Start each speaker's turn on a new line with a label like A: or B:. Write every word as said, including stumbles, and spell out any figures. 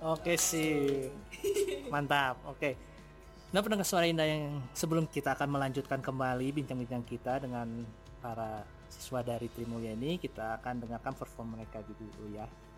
A: Oke sih, mantap. Oke. Nah pendengar suara indah yang sebelum kita akan melanjutkan kembali bincang-bincang kita dengan para siswa dari Trimulya ini, kita akan dengarkan perform mereka dulu ya.